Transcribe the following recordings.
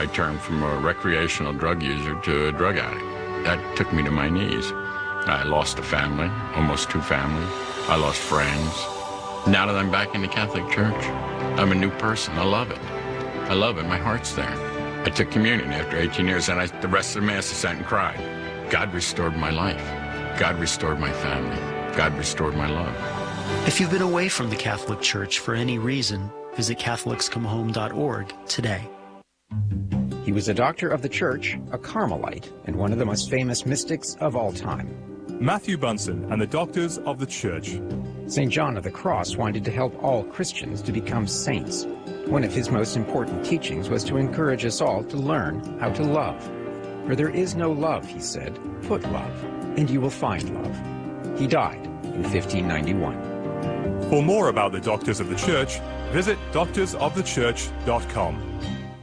I turned from a recreational drug user to a drug addict. That took me to my knees. I lost a family, almost 2 families. I lost friends. Now that I'm back in the Catholic Church, I'm a new person. I love it. I love it. My heart's there. I took communion after 18 years, and the rest of the Mass I sat and cried. God restored my life. God restored my family. God restored my love. If you've been away from the Catholic Church for any reason, visit CatholicsComeHome.org today. He was a doctor of the Church, a Carmelite, and one of the most famous mystics of all time. Matthew Bunson and the Doctors of the Church. St. John of the Cross wanted to help all Christians to become saints. One of his most important teachings was to encourage us all to learn how to love. For there is no love, he said, put love, and you will find love. He died in 1591. For more about the Doctors of the Church, visit doctorsofthechurch.com.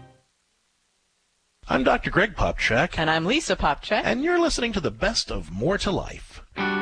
I'm Dr. Greg Popcak. And I'm Lisa Popcak. And you're listening to the best of More to Life.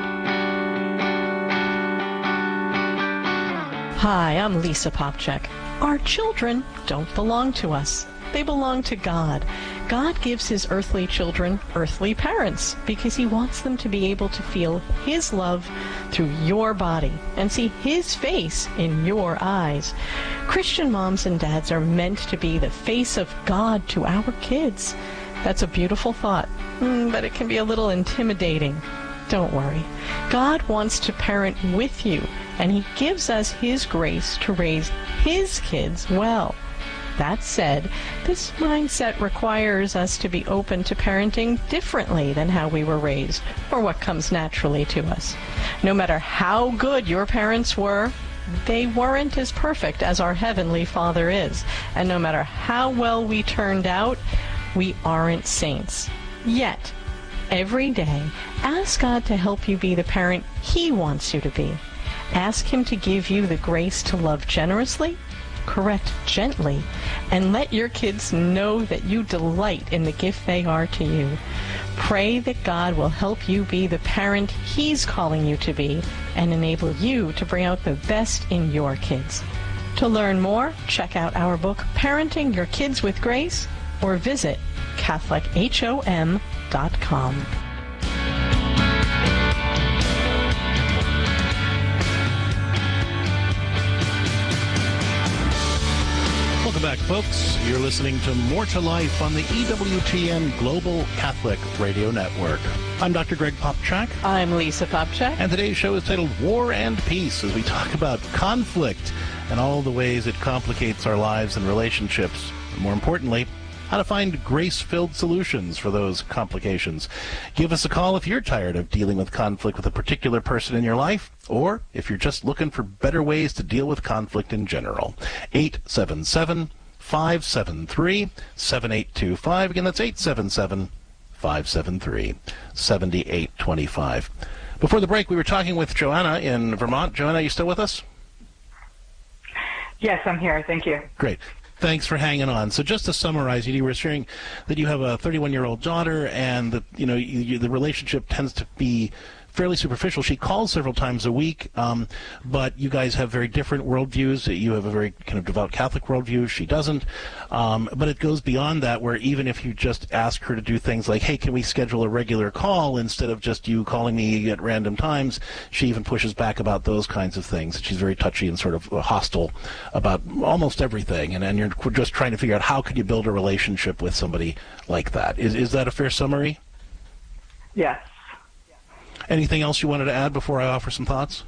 Hi, I'm Lisa Popcak. Our children don't belong to us. They belong to God. God gives his earthly children earthly parents because he wants them to be able to feel his love through your body and see his face in your eyes. Christian moms and dads are meant to be the face of God to our kids. That's a beautiful thought, but it can be a little intimidating. Don't worry. God wants to parent with you, and he gives us his grace to raise his kids well. That said, this mindset requires us to be open to parenting differently than how we were raised, or what comes naturally to us. No matter how good your parents were, they weren't as perfect as our Heavenly Father is. And no matter how well we turned out, we aren't saints. Yet, every day, ask God to help you be the parent he wants you to be. Ask him to give you the grace to love generously, correct gently, and let your kids know that you delight in the gift they are to you. Pray that God will help you be the parent he's calling you to be and enable you to bring out the best in your kids. To learn more, check out our book, Parenting Your Kids with Grace, or visit CatholicHOM.com. Welcome back, folks. You're listening to More to Life on the EWTN Global Catholic Radio Network. I'm Dr. Greg Popcak. I'm Lisa Popcak. And today's show is titled War and Peace, as we talk about conflict and all the ways it complicates our lives and relationships. And more importantly, how to find grace-filled solutions for those complications. Give us a call if you're tired of dealing with conflict with a particular person in your life, or if you're just looking for better ways to deal with conflict in general. 877-573-7825. Again, that's 877-573-7825. Before the break, we were talking with Joanna in Vermont. Joanna, are you still with us? Yes, I'm here. Thank you. Great. Thanks for hanging on. So just to summarize, you were sharing that you have a 31-year-old daughter, and that the relationship tends to be fairly superficial. She calls several times a week, but you guys have very different worldviews. You have a very kind of devout Catholic worldview. She doesn't. But it goes beyond that, where even if you just ask her to do things like, hey, can we schedule a regular call instead of just you calling me at random times, she even pushes back about those kinds of things. She's very touchy and sort of hostile about almost everything. And you're just trying to figure out how could you build a relationship with somebody like that. Is that a fair summary? Yes. Anything else you wanted to add before I offer some thoughts?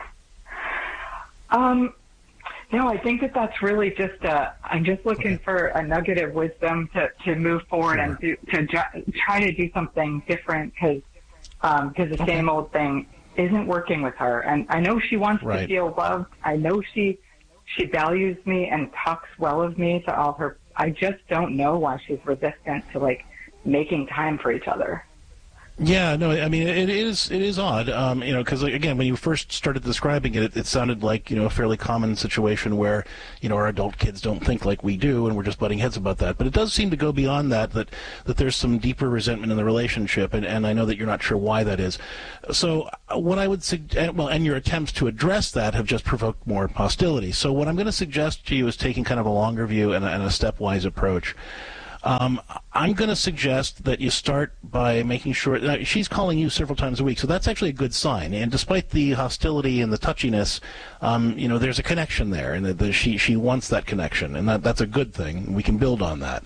No, I think that's really just I'm just looking for a nugget of wisdom to move forward and to try to do something different because the same old thing isn't working with her. And I know she wants to feel loved. I know she values me and talks well of me to all her. I just don't know why she's resistant to making time for each other. Yeah, no, I mean, it is odd, because, again, when you first started describing it, it sounded like, a fairly common situation where, our adult kids don't think like we do, and we're just butting heads about that. But it does seem to go beyond that there's some deeper resentment in the relationship, and I know that you're not sure why that is. So what I would suggest, and your attempts to address that have just provoked more hostility. So what I'm going to suggest to you is taking kind of a longer view and a stepwise approach. I'm going to suggest that you start by making sure she's calling you several times a week, so that's actually a good sign. And despite the hostility and the touchiness, there's a connection there, and she wants that connection, and that's a good thing. We can build on that.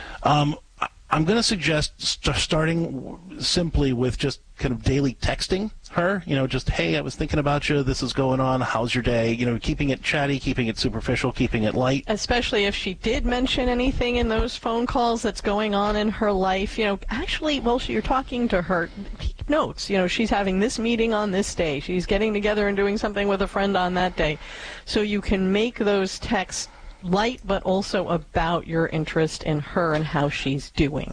I'm going to suggest starting simply with just kind of daily texting her, just, hey, I was thinking about you, this is going on, how's your day, keeping it chatty, keeping it superficial, keeping it light. Especially if she did mention anything in those phone calls that's going on in her life, actually, while you're talking to her, keep notes, she's having this meeting on this day, she's getting together and doing something with a friend on that day, so you can make those texts light, but also about your interest in her and how she's doing.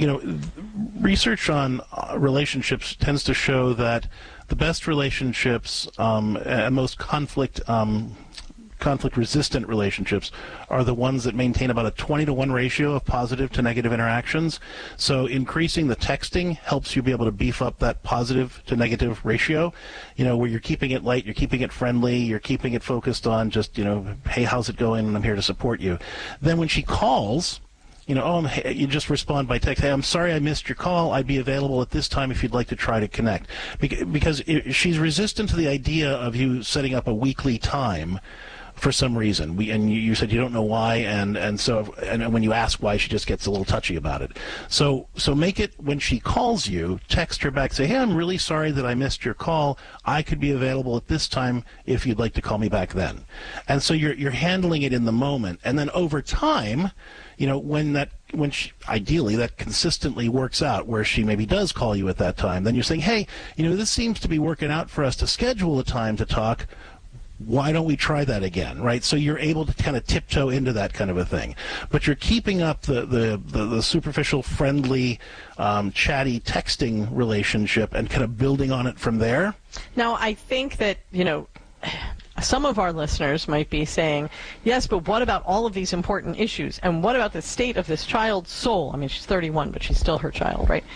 Research on relationships tends to show that the best relationships and most conflict-resistant relationships are the ones that maintain about a 20-to-1 ratio of positive to negative interactions. So increasing the texting helps you be able to beef up that positive to negative ratio, where you're keeping it light, you're keeping it friendly, you're keeping it focused on just, hey, how's it going, and I'm here to support you. Then when she calls, you just respond by text, hey, I'm sorry I missed your call. I'd be available at this time if you'd like to try to connect. Because she's resistant to the idea of you setting up a weekly time for some reason. And you said you don't know why, and so when you ask why, she just gets a little touchy about it. So make it, when she calls you, text her back, say, hey, I'm really sorry that I missed your call. I could be available at this time if you'd like to call me back then. And so you're handling it in the moment, and then over time, when she, ideally that consistently works out, where she maybe does call you at that time, then you're saying, hey, this seems to be working out for us to schedule a time to talk. Why don't we try that again, right? So you're able to kind of tiptoe into that kind of a thing. But you're keeping up the superficial, friendly, chatty texting relationship and kind of building on it from there. Now, I think that, some of our listeners might be saying, yes, but what about all of these important issues? And what about the state of this child's soul? I mean, she's 31, but she's still her child, right?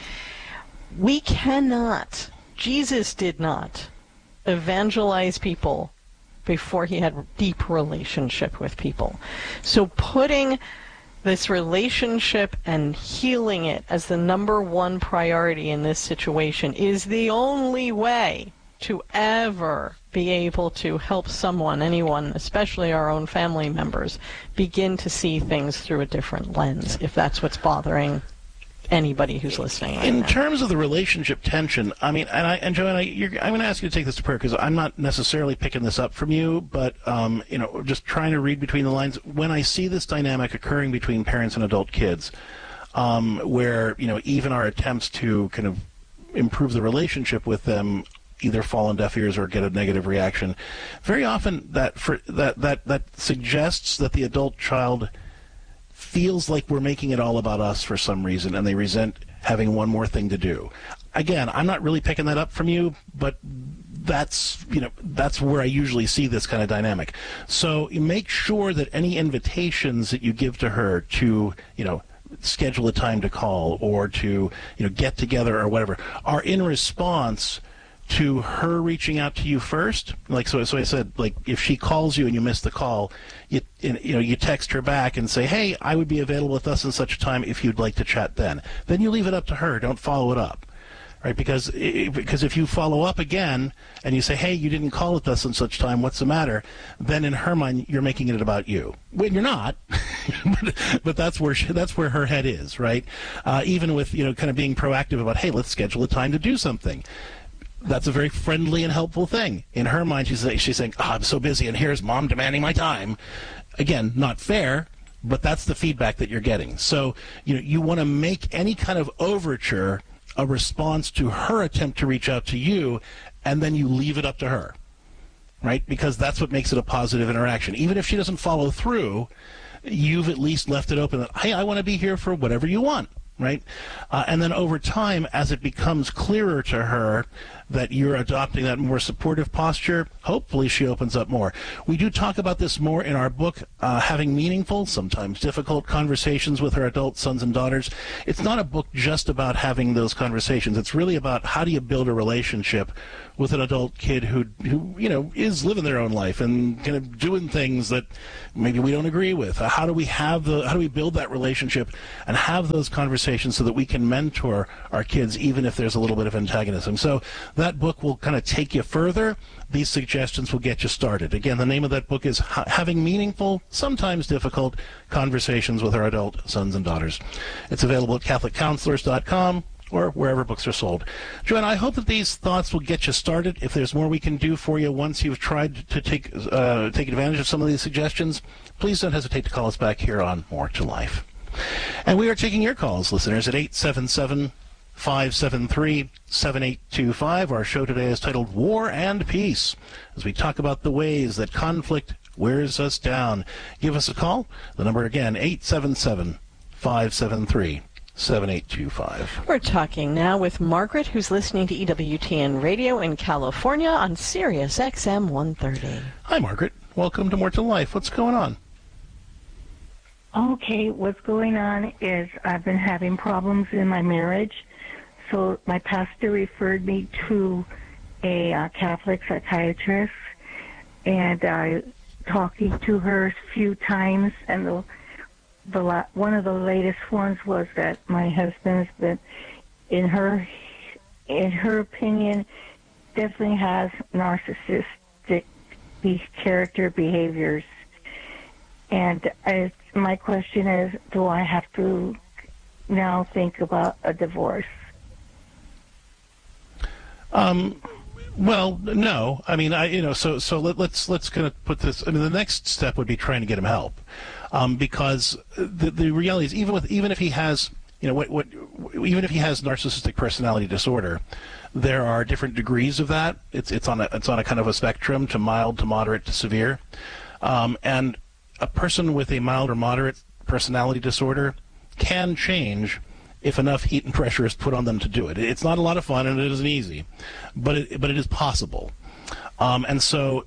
We cannot, Jesus did not evangelize people before he had a deep relationship with people. So putting this relationship and healing it as the number one priority in this situation is the only way to ever be able to help someone, anyone, especially our own family members, begin to see things through a different lens, if that's what's bothering anybody who's listening right in now. Terms of the relationship tension, I mean, and Joanna, I'm going to ask you to take this to prayer, because I'm not necessarily picking this up from you, but just trying to read between the lines. When I see this dynamic occurring between parents and adult kids, where even our attempts to kind of improve the relationship with them either fall on deaf ears or get a negative reaction, very often that suggests that the adult child feels like we're making it all about us for some reason, and they resent having one more thing to do. Again, I'm not really picking that up from you, but that's where I usually see this kind of dynamic. So you make sure that any invitations that you give to her to, schedule a time to call or to, get together or whatever, are in response to her reaching out to you first. So I said, if she calls you and you miss the call, you text her back and say, hey, I would be available at thus and such a time if you'd like to chat then. Then you leave it up to her. Don't follow it up, right? Because if you follow up again and you say, hey, you didn't call at thus and such time, what's the matter? Then in her mind, you're making it about you. When you're not, but that's where her head is, right? Even with, kind of being proactive about, hey, let's schedule a time to do something. That's a very friendly and helpful thing. In her mind, she's saying, oh, I'm so busy, and here's mom demanding my time. Again, not fair, but that's the feedback that you're getting. So, you want to make any kind of overture a response to her attempt to reach out to you, and then you leave it up to her, right? Because that's what makes it a positive interaction. Even if she doesn't follow through, you've at least left it open that, hey, I want to be here for whatever you want. right? And then over time, as it becomes clearer to her that you're adopting that more supportive posture, hopefully she opens up more. We do talk about this more in our book, Having Meaningful, Sometimes Difficult Conversations with Our Adult Sons and Daughters. It's not a book just about having those conversations. It's really about how do you build a relationship with an adult kid who is living their own life and kind of doing things that maybe we don't agree with. How do we build that relationship and have those conversations so that we can mentor our kids even if there's a little bit of antagonism? So that book will kind of take you further. These suggestions will get you started. Again, the name of that book is Having Meaningful, Sometimes Difficult Conversations with Our Adult Sons and Daughters. It's available at CatholicCounselors.com or wherever books are sold. Joanna, I hope that these thoughts will get you started. If there's more we can do for you once you've tried to take advantage of some of these suggestions, please don't hesitate to call us back here on More to Life. And we are taking your calls, listeners, at 877-573-7825. Our show today is titled War and Peace, as we talk about the ways that conflict wears us down. Give us a call. The number again, 877-573-7825. We're talking now with Margaret, who's listening to EWTN Radio in California on Sirius XM 130. Hi, Margaret. Welcome to More to Life. What's going on? Okay, what's going on is I've been having problems in my marriage. So my pastor referred me to a Catholic psychiatrist, and I talking to her a few times, and one of the latest ones was that my husband's been, in her opinion, definitely has narcissistic character behaviors. And my question is, do I have to now think about a divorce? Well, no. I mean, so let's kind of put this. I mean, the next step would be trying to get him help, because the reality is, even if he has, even if he has narcissistic personality disorder, there are different degrees of that. It's on a kind of a spectrum, to mild, to moderate, to severe, and a person with a mild or moderate personality disorder can change if enough heat and pressure is put on them to do it. It's not a lot of fun, and it isn't easy, but it is possible. And so,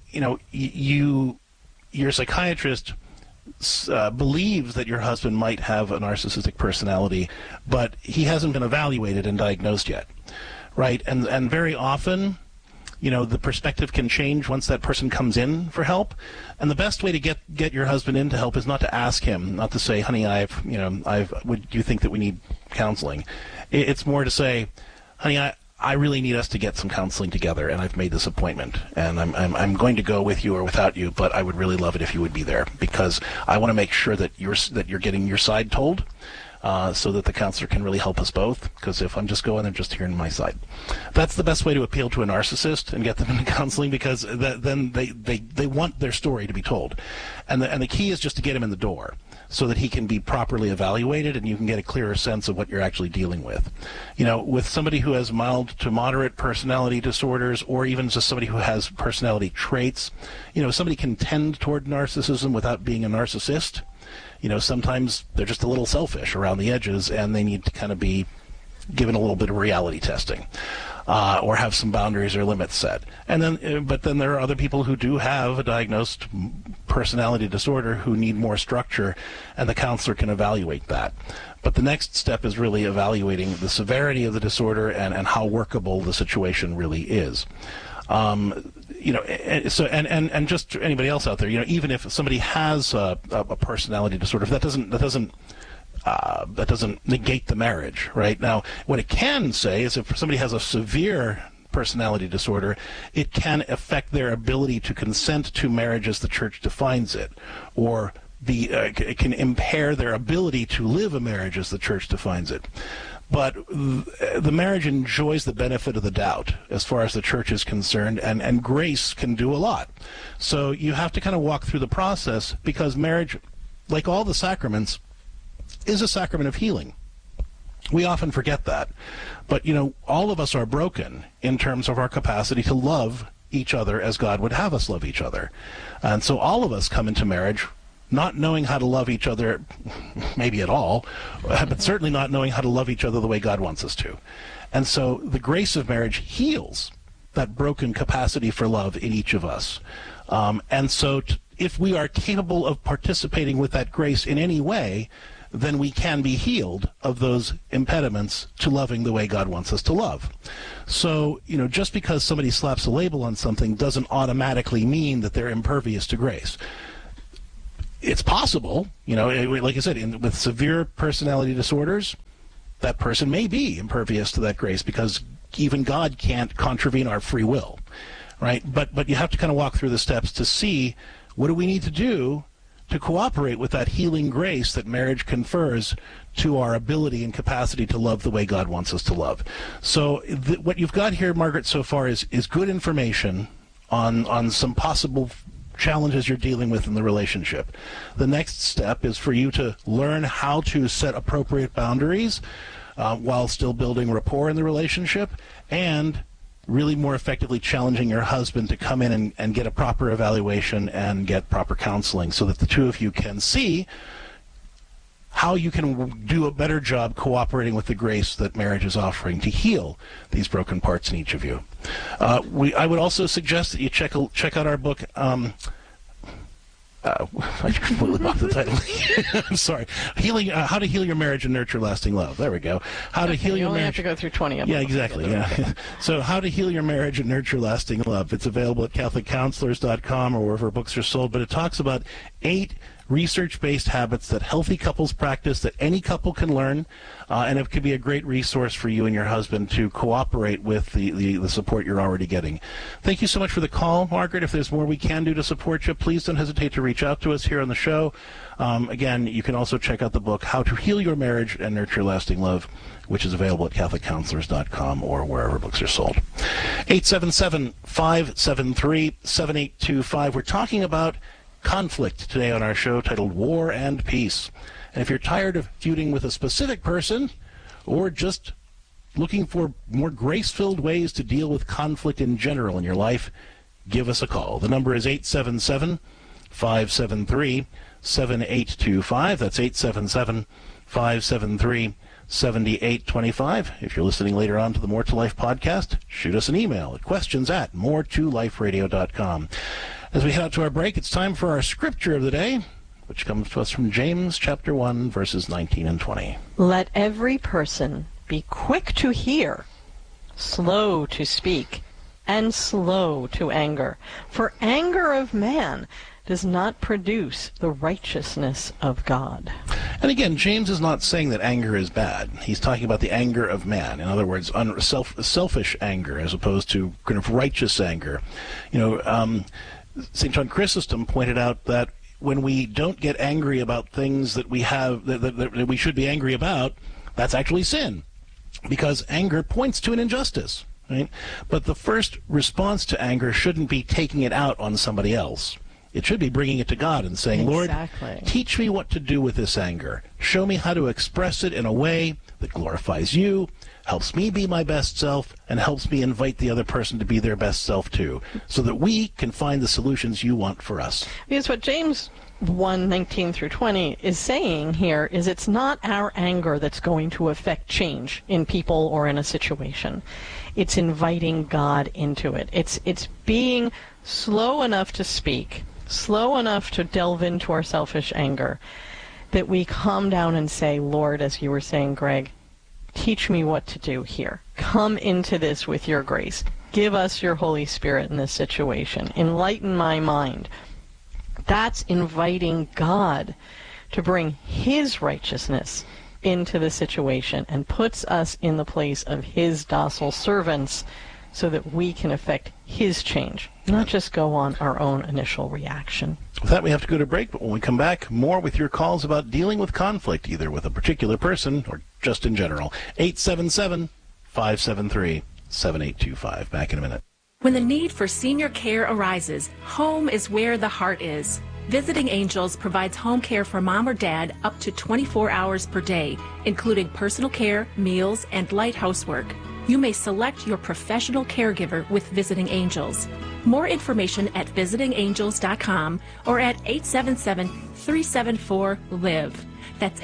your psychiatrist believes that your husband might have a narcissistic personality, but he hasn't been evaluated and diagnosed yet, right? And very often, the perspective can change once that person comes in for help. And the best way to get your husband in to help is not to ask him, not to say, honey, would you think that we need counseling? It's more to say, honey, I really need us to get some counseling together, and I've made this appointment, and I'm going to go with you or without you, but I would really love it if you would be there, because I want to make sure that you're getting your side told, so that the counselor can really help us both, because if I'm just going and just hearing my side. That's the best way to appeal to a narcissist and get them into counseling, because then they want their story to be told. And the key is just to get him in the door so that he can be properly evaluated and you can get a clearer sense of what you're actually dealing with. With somebody who has mild to moderate personality disorders, or even just somebody who has personality traits, somebody can tend toward narcissism without being a narcissist. Sometimes they're just a little selfish around the edges, and they need to kind of be given a little bit of reality testing, or have some boundaries or limits set. But then there are other people who do have a diagnosed personality disorder who need more structure, and the counselor can evaluate that. But the next step is really evaluating the severity of the disorder and how workable the situation really is. And just anybody else out there, even if somebody has a personality disorder, that doesn't negate the marriage, right? Now, what it can say is if somebody has a severe personality disorder, it can affect their ability to consent to marriage as the church defines it, or it can impair their ability to live a marriage as the church defines it. But the marriage enjoys the benefit of the doubt as far as the church is concerned, and grace can do a lot. So you have to kind of walk through the process, because marriage, like all the sacraments, is a sacrament of healing. We often forget that. But, all of us are broken in terms of our capacity to love each other as God would have us love each other. And so all of us come into marriage not knowing how to love each other, maybe at all, but certainly not knowing how to love each other the way God wants us to. And so the grace of marriage heals that broken capacity for love in each of us. And so if we are capable of participating with that grace in any way, then we can be healed of those impediments to loving the way God wants us to love. So, just because somebody slaps a label on something doesn't automatically mean that they're impervious to grace. It's possible, like I said, with severe personality disorders, that person may be impervious to that grace because even God can't contravene our free will, right? But you have to kind of walk through the steps to see what do we need to do to cooperate with that healing grace that marriage confers to our ability and capacity to love the way God wants us to love. So what you've got here, Margaret, so far is good information on some possible challenges you're dealing with in the relationship. The next step is for you to learn how to set appropriate boundaries while still building rapport in the relationship, and really more effectively challenging your husband to come in and get a proper evaluation and get proper counseling so that the two of you can see how you can do a better job cooperating with the grace that marriage is offering to heal these broken parts in each of you. I would also suggest that you check out our book. I completely lost the title. I'm sorry. How to Heal Your Marriage and Nurture Lasting Love. There we go. How to Heal Your Marriage. You only have to go through 20 of them. Yeah, exactly. Yeah. So, How to Heal Your Marriage and Nurture Lasting Love. It's available at CatholicCounselors.com or wherever books are sold. But it talks about 8 research-based habits that healthy couples practice that any couple can learn, and it could be a great resource for you and your husband to cooperate with the support you're already getting. Thank you so much for the call, Margaret. If there's more we can do to support you, please don't hesitate to reach out to us here on the show. Again, you can also check out the book, How to Heal Your Marriage and Nurture Lasting Love, which is available at CatholicCounselors.com or wherever books are sold. 877-573-7825. We're talking about conflict today on our show, titled War and Peace. And if you're tired of feuding with a specific person or just looking for more grace-filled ways to deal with conflict in general in your life, give us a call. The number is 877-573-7825. That's 877-573-7825. If you're listening later on to the More to Life podcast, shoot us an email at questions@moretoliferadio.com. As we head out to our break, it's time for our scripture of the day, which comes to us from James chapter 1, verses 19 and 20. Let every person be quick to hear, slow to speak, and slow to anger. For anger of man does not produce the righteousness of God. And again, James is not saying that anger is bad. He's talking about the anger of man. In other words, selfish anger as opposed to kind of righteous anger. St. John Chrysostom pointed out that when we don't get angry about things that we have that we should be angry about, that's actually sin, because anger points to an injustice, right? But the first response to anger shouldn't be taking it out on somebody else. It should be bringing it to God and saying, exactly. Lord, teach me what to do with this anger. Show me how to express it in a way that glorifies you, helps me be my best self, and helps me invite the other person to be their best self too, so that we can find the solutions you want for us. Because what James 1:19 through 20 is saying here is it's not our anger that's going to affect change in people or in a situation. It's inviting God into it. It's being slow enough to speak, slow enough to delve into our selfish anger, that we calm down and say, Lord, as you were saying, Greg, teach me what to do here. Come into this with your grace. Give us your Holy Spirit in this situation. Enlighten my mind. That's inviting God to bring his righteousness into the situation and puts us in the place of his docile servants so that we can affect his change, not just go on our own initial reaction. With that, we have to go to break, but when we come back, more with your calls about dealing with conflict, either with a particular person or just in general. 877-573-7825. Back in a minute. When the need for senior care arises, home is where the heart is. Visiting Angels provides home care for mom or dad up to 24 hours per day, including personal care, meals, and light housework. You may select your professional caregiver with Visiting Angels. More information at visitingangels.com or at 877-374-LIVE. That's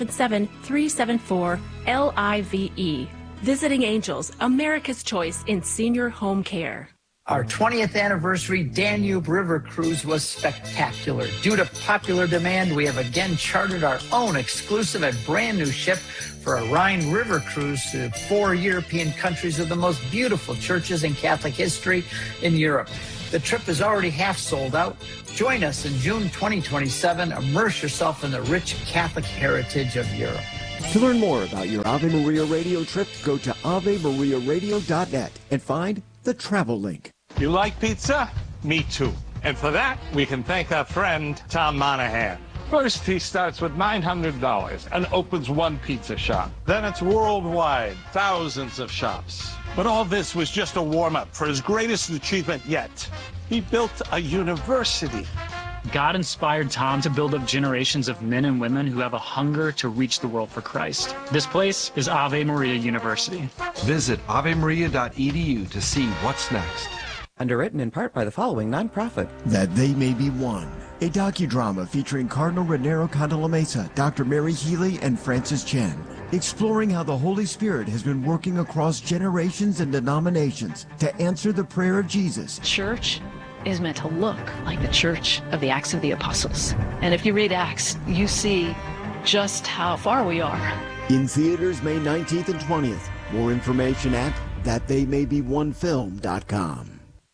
877-374-LIVE. Visiting Angels, America's choice in senior home care. Our 20th anniversary Danube River Cruise was spectacular. Due to popular demand, we have again chartered our own exclusive and brand new ship for a Rhine River cruise to 4 European countries with the most beautiful churches in Catholic history in Europe. The trip is already half sold out. Join us in June 2027. Immerse yourself in the rich Catholic heritage of Europe. To learn more about your Ave Maria radio trip, go to AveMariaRadio.net and find the travel link. You like pizza? Me too. And for that, we can thank our friend, Tom Monahan. First, he starts with $900 and opens one pizza shop. Then it's worldwide, thousands of shops. But all this was just a warm-up for his greatest achievement yet. He built a university. God inspired Tom to build up generations of men and women who have a hunger to reach the world for Christ. This place is Ave Maria University. Visit avemaria.edu to see what's next. Underwritten in part by the following nonprofit. That They May Be One, a docudrama featuring Cardinal Raniero Candelamesa, Dr. Mary Healy, and Francis Chen, exploring how the Holy Spirit has been working across generations and denominations to answer the prayer of Jesus. Church is meant to look like the church of the Acts of the Apostles. And if you read Acts, you see just how far we are. In theaters May 19th and 20th. More information at thattheymay-be-one-film.com.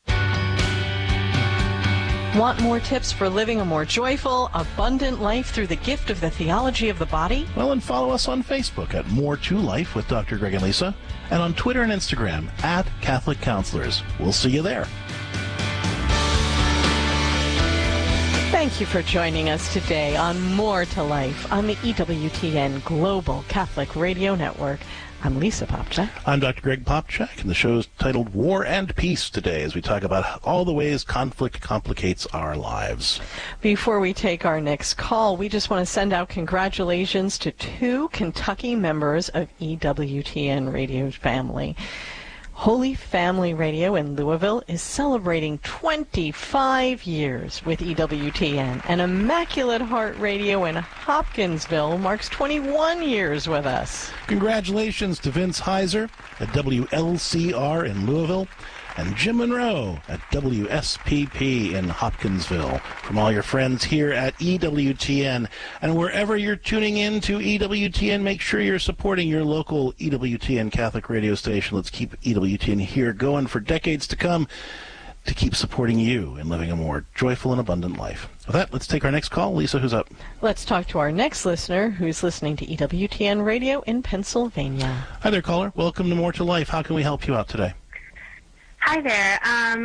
Want more tips for living a more joyful, abundant life through the gift of the theology of the body? Well, and follow us on Facebook at More to Life with Dr. Greg and Lisa, and on Twitter and Instagram at Catholic Counselors. We'll see you there. Thank you for joining us today on More to Life on the EWTN Global Catholic Radio Network. I'm Lisa Popchak. I'm Dr. Greg Popchak, and the show is titled War and Peace today as we talk about all the ways conflict complicates our lives. Before we take our next call, we just want to send out congratulations to 2 Kentucky members of EWTN Radio family. Holy Family Radio in Louisville is celebrating 25 years with EWTN, and Immaculate Heart Radio in Hopkinsville marks 21 years with us. Congratulations to Vince Heiser at WLCR in Louisville and Jim Monroe at WSPP in Hopkinsville. From all your friends here at EWTN. And wherever you're tuning in to EWTN, make sure you're supporting your local EWTN Catholic radio station. Let's keep EWTN here going for decades to come to keep supporting you in living a more joyful and abundant life. With that, let's take our next call. Lisa, who's up? Let's talk to our next listener who's listening to EWTN Radio in Pennsylvania. Hi there, caller. Welcome to More to Life. How can we help you out today? Hi there.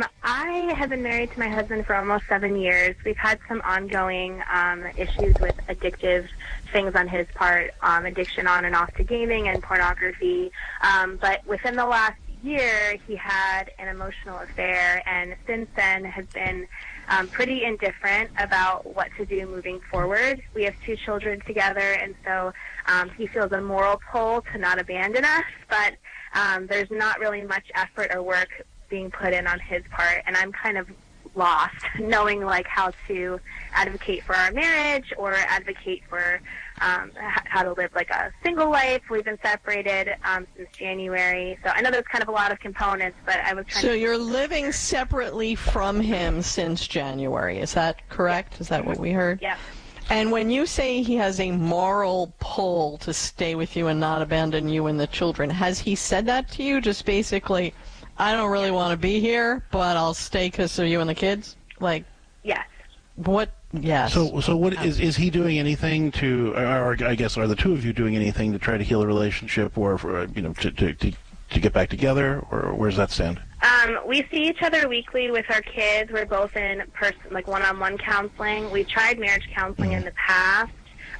I have been married to my husband for almost 7 years. We've had some ongoing issues with addictive things on his part, addiction on and off to gaming and pornography. But within the last year, he had an emotional affair, and since then has been pretty indifferent about what to do moving forward. We have 2 children together, and so he feels a moral pull to not abandon us, but there's not really much effort or work being put in on his part, and I'm kind of lost knowing like how to advocate for our marriage or advocate for how to live like a single life. We've been separated since January, so I know there's kind of a lot of components, but I was trying to... So you're living separately from him since January, is that correct? Yeah. Is that what we heard? Yeah. And when you say he has a moral pull to stay with you and not abandon you and the children, has he said that to you? Just basically, I don't really want to be here, but I'll stay because of you and the kids? Like, yes. What? Yes. So what is he doing anything to, or I guess, are the 2 of you doing anything to try to heal the relationship, or for, to get back together, or where's that stand? We see each other weekly with our kids. We're both in one-on-one counseling. We've tried marriage counseling in the past,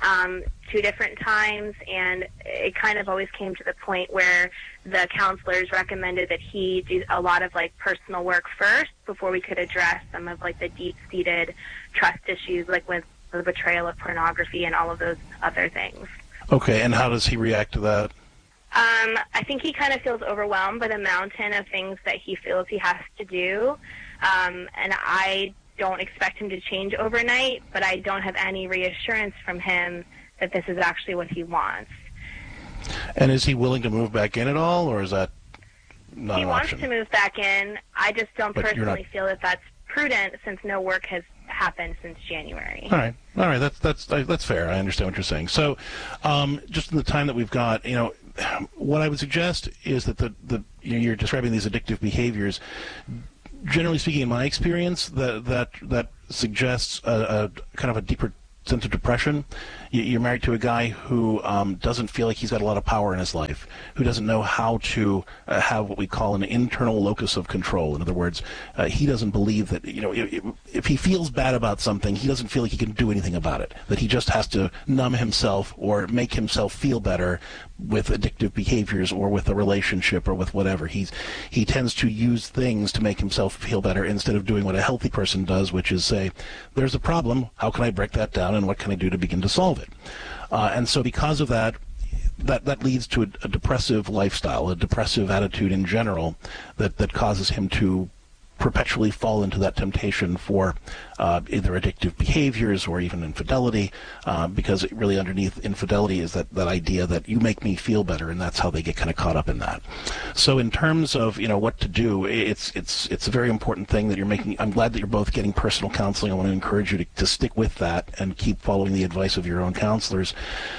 2 different times, and it kind of always came to the point where the counselors recommended that he do a lot of like personal work first before we could address some of like the deep-seated trust issues, like with the betrayal of pornography and all of those other things. Okay, and how does he react to that? I think he kind of feels overwhelmed by the mountain of things that he feels he has to do, and I don't expect him to change overnight, but I don't have any reassurance from him that this is actually what he wants. And is he willing to move back in at all, or is that not an option? He wants to move back in. I just don't personally feel that that's prudent since no work has happened since January. All right. That's fair. I understand what you're saying. So, just in the time that we've got, what I would suggest is that you're describing these addictive behaviors. Generally speaking, in my experience, that suggests a kind of a deeper sense of depression. You're married to a guy who doesn't feel like he's got a lot of power in his life, who doesn't know how to have what we call an internal locus of control. In other words, he doesn't believe that, if he feels bad about something, he doesn't feel like he can do anything about it, that he just has to numb himself or make himself feel better with addictive behaviors or with a relationship or with whatever. He tends to use things to make himself feel better instead of doing what a healthy person does, which is say, there's a problem, how can I break that down and what can I do to begin to solve it? And so because of that leads to a depressive lifestyle, a depressive attitude in general that causes him to perpetually fall into that temptation for either addictive behaviors or even infidelity, because really underneath infidelity is that idea that you make me feel better, and that's how they get kind of caught up in that. So in terms of what to do, it's a very important thing that you're making. I'm glad that you're both getting personal counseling. I want to encourage you to stick with that and keep following the advice of your own counselors.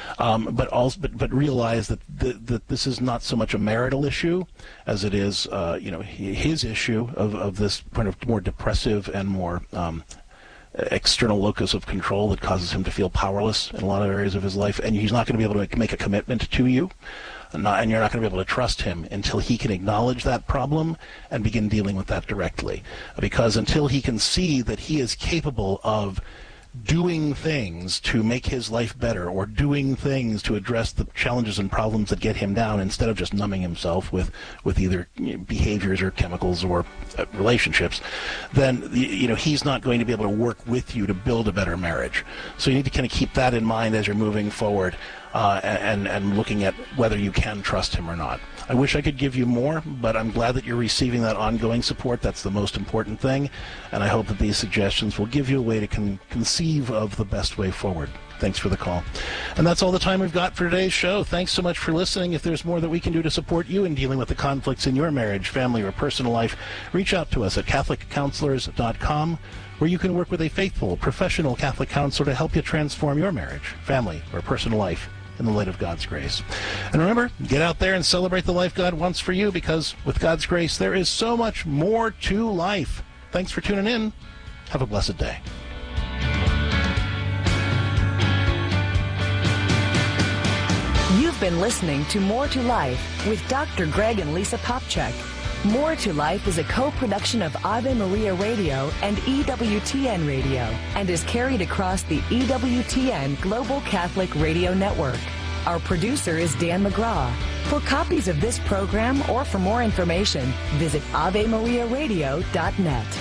But realize that this is not so much a marital issue as it is his issue of this kind of more depressive and more external locus of control that causes him to feel powerless in a lot of areas of his life, and he's not going to be able to make a commitment to you, and you're not going to be able to trust him until he can acknowledge that problem and begin dealing with that directly, because until he can see that he is capable of doing things to make his life better or doing things to address the challenges and problems that get him down instead of just numbing himself with either behaviors or chemicals or relationships, then he's not going to be able to work with you to build a better marriage. So you need to kind of keep that in mind as you're moving forward and looking at whether you can trust him or not. I wish I could give you more, but I'm glad that you're receiving that ongoing support. That's the most important thing, and I hope that these suggestions will give you a way to conceive of the best way forward. Thanks for the call. And that's all the time we've got for today's show. Thanks so much for listening. If there's more that we can do to support you in dealing with the conflicts in your marriage, family, or personal life, reach out to us at CatholicCounselors.com, where you can work with a faithful, professional Catholic counselor to help you transform your marriage, family, or personal life in the light of God's grace. And remember, get out there and celebrate the life God wants for you, because with God's grace, there is so much more to life. Thanks for tuning in. Have a blessed day. You've been listening to More to Life with Dr. Greg and Lisa Popcak. More to Life is a co-production of Ave Maria Radio and EWTN Radio and is carried across the EWTN Global Catholic Radio Network. Our producer is Dan McGraw. For copies of this program or for more information, visit AveMariaRadio.net.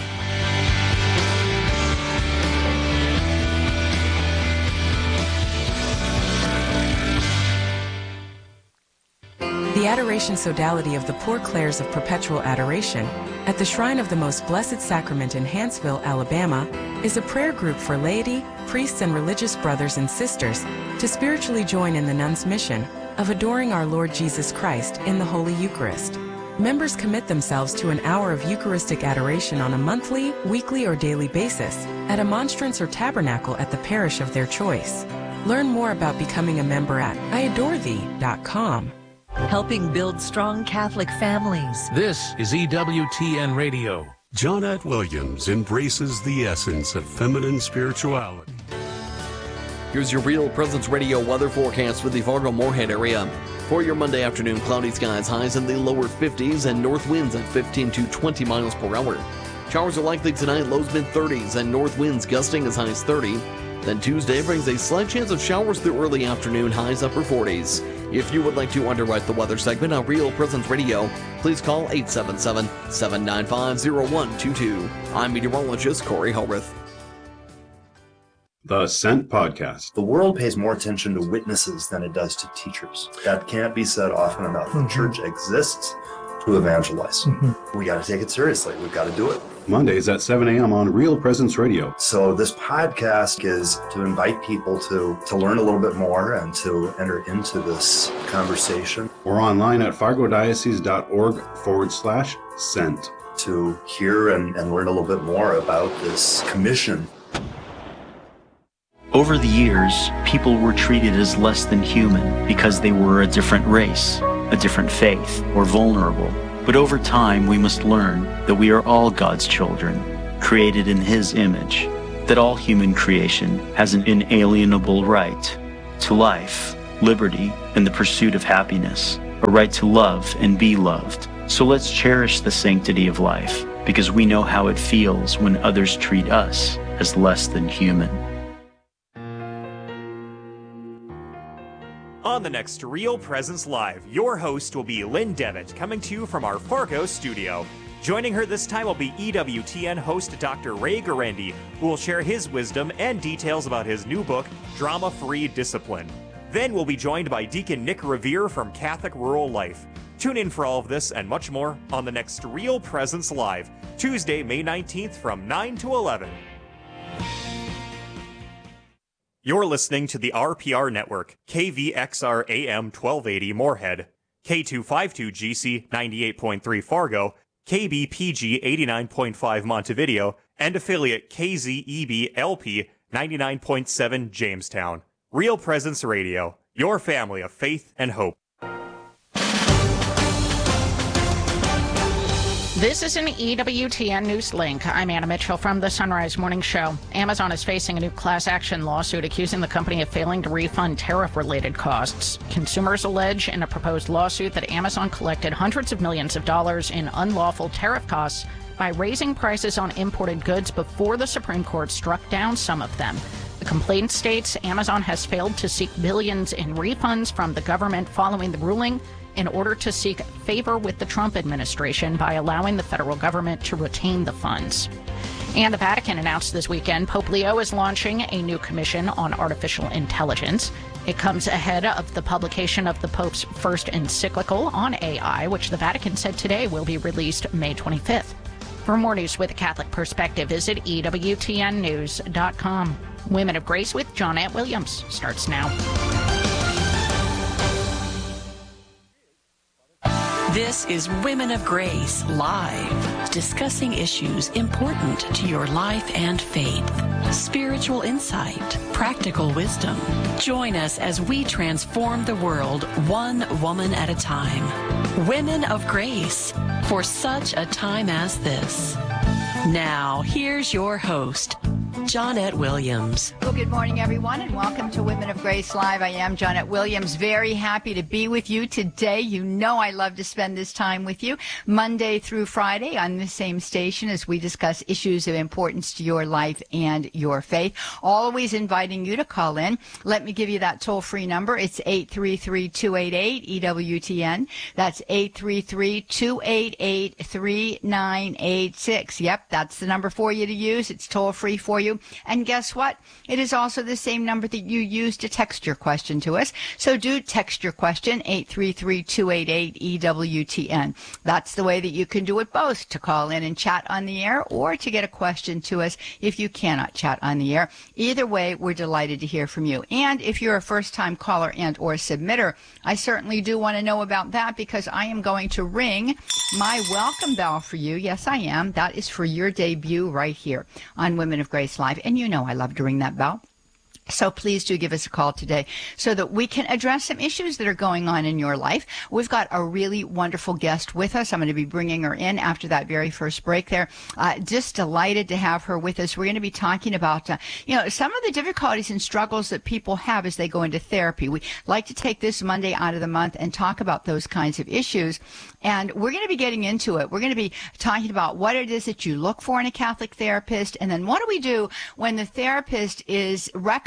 The Adoration Sodality of the Poor Clares of Perpetual Adoration at the Shrine of the Most Blessed Sacrament in Hanceville, Alabama, is a prayer group for laity, priests, and religious brothers and sisters to spiritually join in the nuns' mission of adoring our Lord Jesus Christ in the Holy Eucharist. Members commit themselves to an hour of Eucharistic adoration on a monthly, weekly, or daily basis at a monstrance or tabernacle at the parish of their choice. Learn more about becoming a member at iadorethee.com. Helping build strong Catholic families. This is EWTN Radio. Johnnette Williams embraces the essence of feminine spirituality. Here's your Real Presence Radio weather forecast for the Fargo-Moorhead area. For your Monday afternoon, cloudy skies, highs in the lower 50s, and north winds at 15 to 20 miles per hour. Showers are likely tonight, lows mid-30s, and north winds gusting as high as 30. Then Tuesday brings a slight chance of showers through early afternoon, highs upper 40s. If you would like to underwrite the weather segment on Real Presence Radio, please call 877-795-0122. I'm meteorologist Corey Hellrith. The Sent Podcast. The world pays more attention to witnesses than it does to teachers. That can't be said often enough. The church exists to evangelize. We got to take it seriously. We've got to do it. Mondays at 7 a.m. on Real Presence Radio. So this podcast is to invite people to learn a little bit more and to enter into this conversation. Or online at fargodiocese.org/sent. To hear and learn a little bit more about this commission. Over the years, people were treated as less than human because they were a different race, a different faith, or vulnerable. But over time, we must learn that we are all God's children, created in His image, that all human creation has an inalienable right to life, liberty, and the pursuit of happiness, a right to love and be loved. So let's cherish the sanctity of life, because we know how it feels when others treat us as less than human. On the next Real Presence Live, your host will be Lynn Devitt, coming to you from our Fargo studio. Joining her this time will be EWTN host Dr. Ray Guarendi, who will share his wisdom and details about his new book, Drama-Free Discipline. Then we'll be joined by Deacon Nick Revere from Catholic Rural Life. Tune in for all of this and much more on the next Real Presence Live, Tuesday, May 19th from 9 to 11. You're listening to the RPR Network, KVXR AM 1280 Moorhead, K252GC 98.3 Fargo, KBPG 89.5 Montevideo, and affiliate KZEB LP 99.7 Jamestown. Real Presence Radio, your family of faith and hope. This is an EWTN News Link. I'm Anna Mitchell from the Sunrise Morning Show. Amazon is facing a new class action lawsuit accusing the company of failing to refund tariff-related costs. Consumers allege in a proposed lawsuit that Amazon collected hundreds of millions of dollars in unlawful tariff costs by raising prices on imported goods before the Supreme Court struck down some of them. The complaint states Amazon has failed to seek billions in refunds from the government following the ruling in order to seek favor with the Trump administration by allowing the federal government to retain the funds. And the Vatican announced this weekend Pope Leo is launching a new commission on artificial intelligence. It comes ahead of the publication of the Pope's first encyclical on AI, which the Vatican said today will be released May 25th. For more news with a Catholic perspective, visit EWTNnews.com. Women of Grace with Johnette Williams starts now. This is Women of Grace Live, discussing issues important to your life and faith. Spiritual insight, practical wisdom. Join us as we transform the world one woman at a time. Women of Grace, for such a time as this. Now, here's your host, Johnette Williams. Well, good morning, everyone, and welcome to Women of Grace Live. I am Johnette Williams. Very happy to be with you today. You know I love to spend this time with you, Monday through Friday on the same station as we discuss issues of importance to your life and your faith. Always inviting you to call in. Let me give you that toll-free number. It's 833-288-EWTN. That's 833-288-3986. Yep, that's the number for you to use. It's toll-free for you. And guess what? It is also the same number that you use to text your question to us. So do text your question, 833-288-EWTN. That's the way that you can do it both, to call in and chat on the air or to get a question to us if you cannot chat on the air. Either way, we're delighted to hear from you. And if you're a first-time caller and or submitter, I certainly do want to know about that, because I am going to ring my welcome bell for you. Yes, I am. That is for your debut right here on Women of Grace Live. And you know I love to ring that bell. So please do give us a call today so that we can address some issues that are going on in your life. We've got a really wonderful guest with us. I'm going to be bringing her in after that very first break there. Just delighted to have her with us. We're going to be talking about, some of the difficulties and struggles that people have as they go into therapy. We like to take this Monday out of the month and talk about those kinds of issues. And we're going to be getting into it. We're going to be talking about what it is that you look for in a Catholic therapist, and then what do we do when the therapist is recommending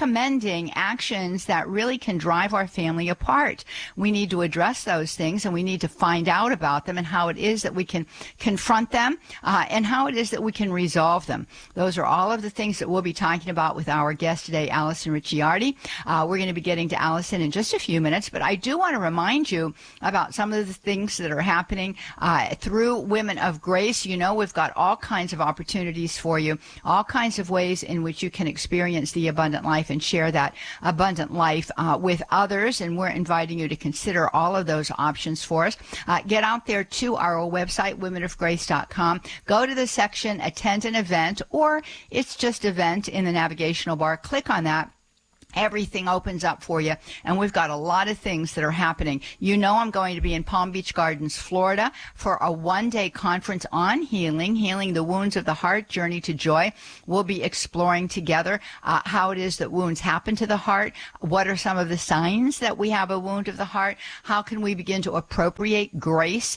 recommending actions that really can drive our family apart. We need to address those things, and we need to find out about them and how it is that we can confront them and how it is that we can resolve them. Those are all of the things that we'll be talking about with our guest today, Allison Ricciardi. We're going to be getting to Allison in just a few minutes, but I do want to remind you about some of the things that are happening through Women of Grace. You know, we've got all kinds of opportunities for you, all kinds of ways in which you can experience the abundant life and share that abundant life with others, and we're inviting you to consider all of those options for us. Get out there to our website, womenofgrace.com. Go to the section Attend an Event, or it's just Event in the navigational bar. Click on that. Everything opens up for you, and we've got a lot of things that are happening. You know, I'm going to be in Palm Beach Gardens, Florida, for a one-day conference on healing the wounds of the heart, Journey to Joy. We'll be exploring together how it is that wounds happen to the heart. What are some of the signs that we have a wound of the heart? How can we begin to appropriate grace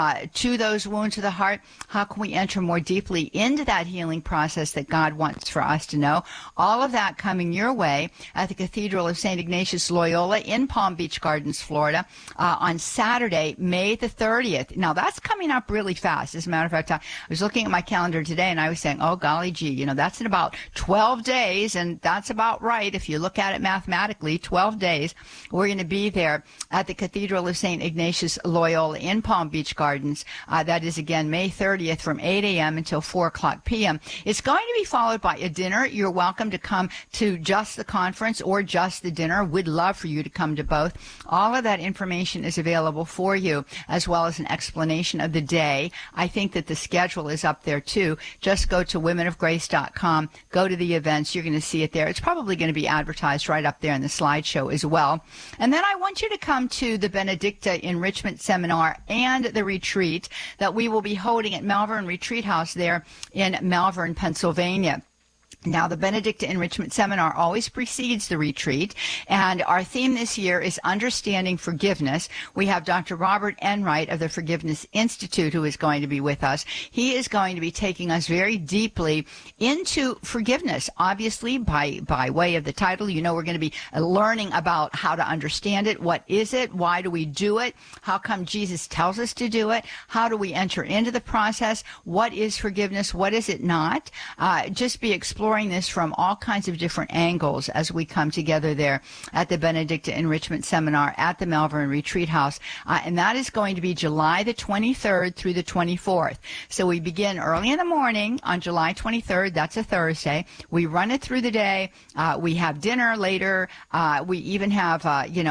to those wounds of the heart? How can we enter more deeply into that healing process that God wants for us to know? All of that coming your way at the Cathedral of St. Ignatius Loyola in Palm Beach Gardens, Florida, on Saturday, May the 30th. Now, that's coming up really fast. As a matter of fact, I was looking at my calendar today, and I was saying, oh, golly gee, you know, that's in about 12 days, and that's about right. If you look at it mathematically, 12 days, we're going to be there at the Cathedral of St. Ignatius Loyola in Palm Beach Gardens. That is, again, May 30th from 8 a.m. until 4 o'clock p.m. It's going to be followed by a dinner. You're welcome to come to just the conference or just the dinner. We'd love for you to come to both. All of that information is available for you, as well as an explanation of the day. I think that the schedule is up there too. Just go to womenofgrace.com, go to the events. You're going to see it there. It's probably going to be advertised right up there in the slideshow as well. And then I want you to come to the Benedicta Enrichment Seminar and the retreat that we will be holding at Malvern Retreat House there in Malvern, Pennsylvania. Now, the Benedicta Enrichment Seminar always precedes the retreat, and our theme this year is Understanding Forgiveness. We have Dr. Robert Enright of the Forgiveness Institute who is going to be with us. He is going to be taking us very deeply into forgiveness. Obviously, by way of the title, you know, we're going to be learning about how to understand it. What is it? Why do we do it? How come Jesus tells us to do it? How do we enter into the process? What is forgiveness? What is it not? Just be exploring this from all kinds of different angles as we come together there at the Benedicta Enrichment Seminar at the Malvern Retreat House. And that is going to be July the 23rd through the 24th. So we begin early in the morning on July 23rd. That's a Thursday. We run it through the day. We have dinner later. We even have,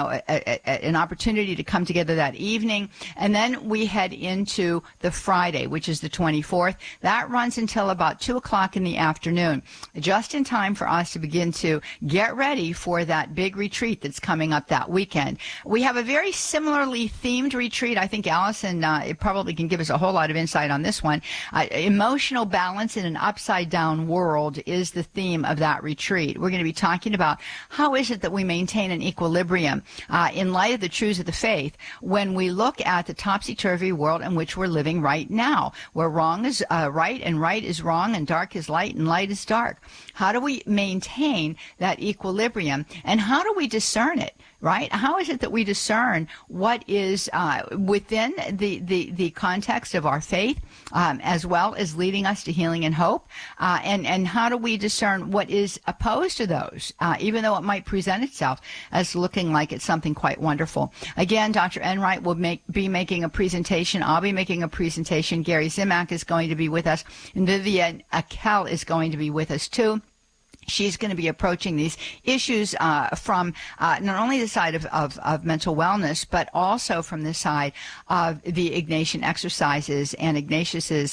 an opportunity to come together that evening. And then we head into the Friday, which is the 24th. That runs until about 2 o'clock in the afternoon, just in time for us to begin to get ready for that big retreat that's coming up that weekend. We have a very similarly themed retreat. I think Allison probably can give us a whole lot of insight on this one. Emotional balance in an upside-down world is the theme of that retreat. We're going to be talking about how is it that we maintain an equilibrium in light of the truths of the faith when we look at the topsy-turvy world in which we're living right now, where wrong is right and right is wrong and dark is light and light is dark. How do we maintain that equilibrium, and how do we discern it, right? How is it that we discern what is within the context of our faith, as well as leading us to healing and hope, and how do we discern what is opposed to those, even though it might present itself as looking like it's something quite wonderful. Again, Dr. Enright will be making a presentation. I'll be making a presentation. Gary Zimak is going to be with us, and Vivian Akel is going to be with us too. She's going to be approaching these issues from not only the side of mental wellness, but also from the side of the Ignatian exercises and Ignatius's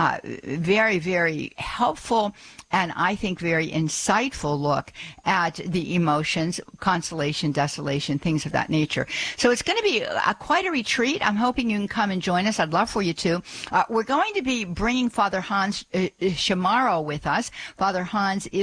very, very helpful and I think very insightful look at the emotions, consolation, desolation, things of that nature. So it's going to be quite a retreat. I'm hoping you can come and join us. I'd love for you to. We're going to be bringing Father Hans Chamorro with us. Father Hans is the program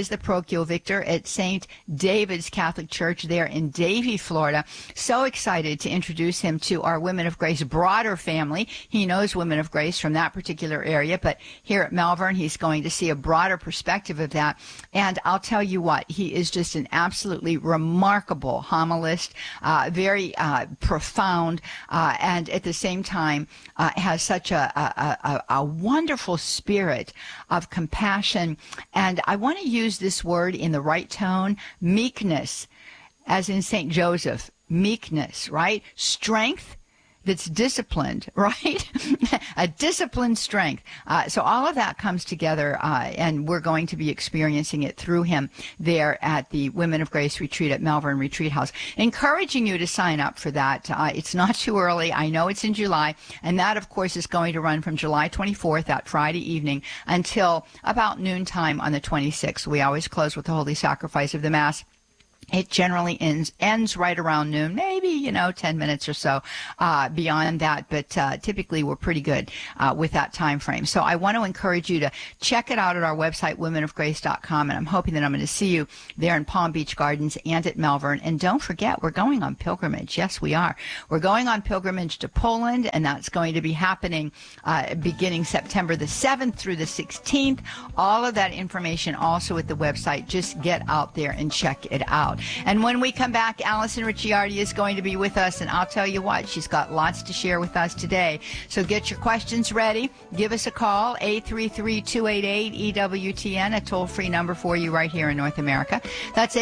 Tokyo Victor at St. David's Catholic Church there in Davie, Florida. So excited to introduce him to our Women of Grace broader family. He knows Women of Grace from that particular area, but here at Malvern, he's going to see a broader perspective of that. And I'll tell you what, he is just an absolutely remarkable homilist, very profound, and at the same time has such a wonderful spirit of compassion. And I want to use this word in the right tone, meekness, as in St. Joseph, meekness, right? Strength that's disciplined, right? A disciplined strength. So all of that comes together, and we're going to be experiencing it through him there at the Women of Grace Retreat at Malvern Retreat House. Encouraging you to sign up for that. It's not too early. I know it's in July, and that, of course, is going to run from July 24th, that Friday evening, until about noontime on the 26th. We always close with the Holy Sacrifice of the Mass. It generally ends right around noon, maybe, 10 minutes or so beyond that. But typically we're pretty good with that time frame. So I want to encourage you to check it out at our website, womenofgrace.com. And I'm hoping that I'm going to see you there in Palm Beach Gardens and at Malvern. And don't forget, we're going on pilgrimage. Yes, we are. We're going on pilgrimage to Poland, and that's going to be happening beginning September the 7th through the 16th. All of that information also at the website. Just get out there and check it out. And when we come back, Allison Ricciardi is going to be with us, and I'll tell you what, she's got lots to share with us today. So get your questions ready. Give us a call, 833-288-EWTN, a toll-free number for you right here in North America. That's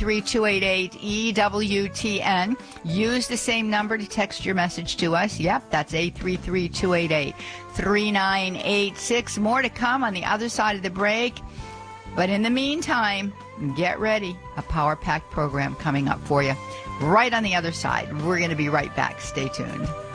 833-288-EWTN. Use the same number to text your message to us. Yep, that's 833-288-3986. More to come on the other side of the break. But in the meantime, get ready. A power-packed program coming up for you right on the other side. We're going to be right back. Stay tuned.